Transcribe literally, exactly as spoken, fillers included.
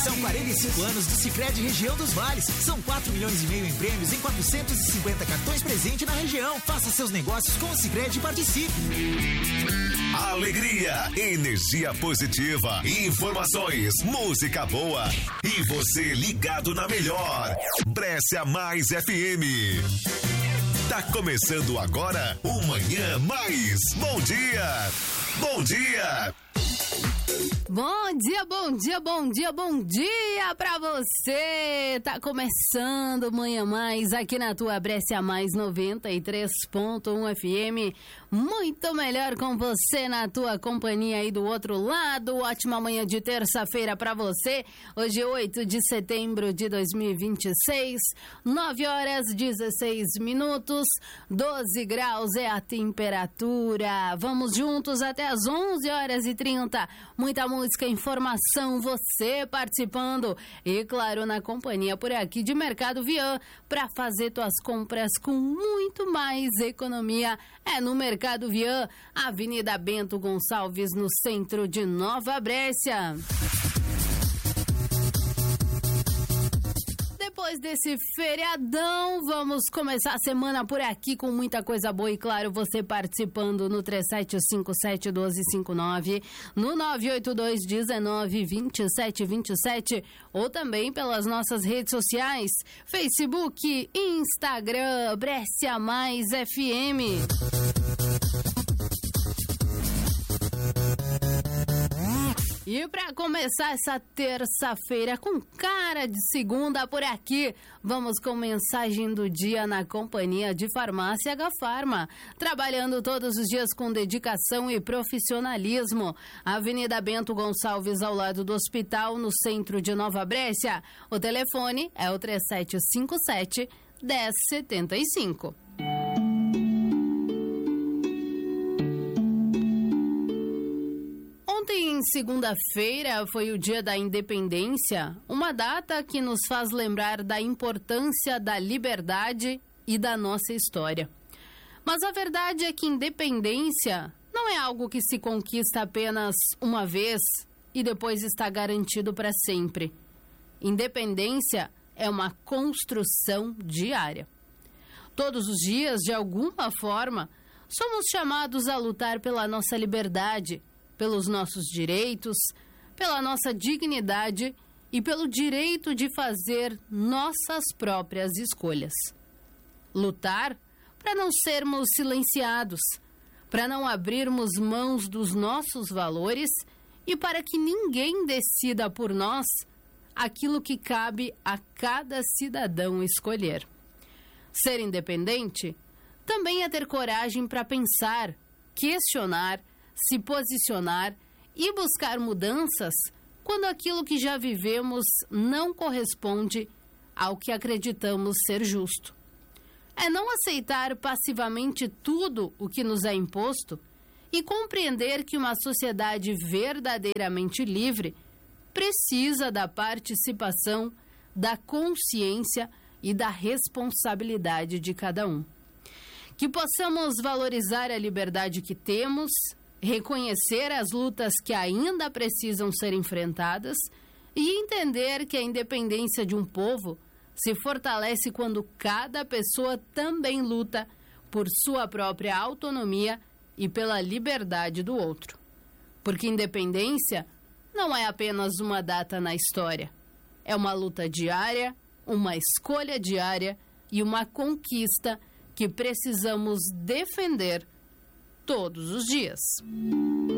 São quarenta e cinco anos do Sicredi Região dos Vales. São quatro milhões e meio em prêmios em quatrocentos e cinquenta cartões presente na região. Faça seus negócios com o Sicredi e participe. Alegria, energia positiva, informações, música boa e você ligado na melhor. Brescia Mais F M. Tá começando agora o Manhã Mais. Bom dia! Bom dia! Bom dia, bom dia, bom dia, bom dia pra você! Tá começando o Manhã Mais aqui na tua Brescia Mais noventa e três ponto um F M. Muito melhor com você na tua companhia aí do outro lado. Ótima manhã de terça-feira pra você. Hoje, oito de setembro de dois mil e vinte e seis, nove horas e dezesseis minutos, doze graus é a temperatura. Vamos juntos até as onze horas e trinta. Muita música, informação, você participando e, claro, na companhia por aqui de Mercado Vian para fazer tuas compras com muito mais economia. É no Mercado Vian, Avenida Bento Gonçalves, no centro de Nova Brescia. Depois desse feriadão, vamos começar a semana por aqui com muita coisa boa e, claro, você participando no três sete cinco sete um dois cinco nove, no nove oito dois um nove dois sete dois sete ou também pelas nossas redes sociais, Facebook, Instagram, Brescia Mais F M. E para começar essa terça-feira com cara de segunda por aqui, vamos com mensagem do dia na companhia de Farmácia H-Farma, trabalhando todos os dias com dedicação e profissionalismo. Avenida Bento Gonçalves, ao lado do hospital, no centro de Nova Brescia. O telefone é o três sete cinco sete, um zero sete cinco. Ontem, segunda-feira, foi o Dia da Independência, uma data que nos faz lembrar da importância da liberdade e da nossa história. Mas a verdade é que independência não é algo que se conquista apenas uma vez e depois está garantido para sempre. Independência é uma construção diária. Todos os dias, de alguma forma, somos chamados a lutar pela nossa liberdade, pelos nossos direitos, pela nossa dignidade e pelo direito de fazer nossas próprias escolhas. Lutar para não sermos silenciados, para não abrirmos mãos dos nossos valores e para que ninguém decida por nós aquilo que cabe a cada cidadão escolher. Ser independente também é ter coragem para pensar, questionar, se posicionar e buscar mudanças quando aquilo que já vivemos não corresponde ao que acreditamos ser justo. É não aceitar passivamente tudo o que nos é imposto e compreender que uma sociedade verdadeiramente livre precisa da participação, da consciência e da responsabilidade de cada um. Que possamos valorizar a liberdade que temos, reconhecer as lutas que ainda precisam ser enfrentadas e entender que a independência de um povo se fortalece quando cada pessoa também luta por sua própria autonomia e pela liberdade do outro. Porque independência não é apenas uma data na história. É uma luta diária, uma escolha diária e uma conquista que precisamos defender todos os dias.